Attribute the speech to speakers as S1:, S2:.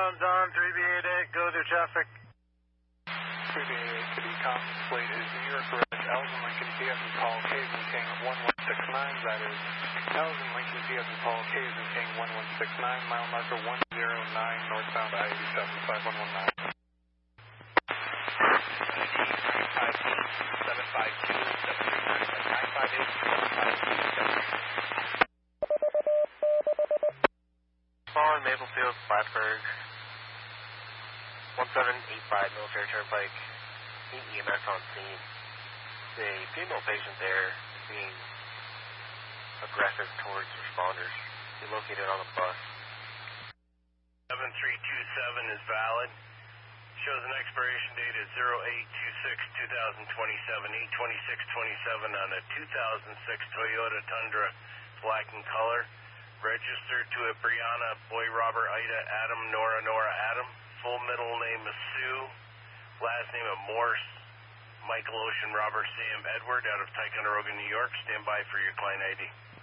S1: On 3B88, go to traffic.
S2: 3B88 to decom, plate is New York Red, Elgin Lincoln, TF and Paul, K's and King 1169, that is Elgin Lincoln, TF and Paul, K's and King 1169, mile marker 109, northbound I-87, 5119.
S1: 758, Spawn, Maplefield, Plattsburgh, 1785 Military Turnpike, need EMS on scene. A female patient there is being aggressive towards responders. Be located on a bus.
S3: 7327 is valid. Shows an expiration date at 0826-2027, 82627 on a 2006 Toyota Tundra, black in color. Registered to a Brianna, Boy Robert, Ida, Adam, Nora, Adam. Full middle name is Sue. Last name of Morse. Michael Ocean Robert Sam Edward out of Ticonderoga, New York. Stand by for your client ID.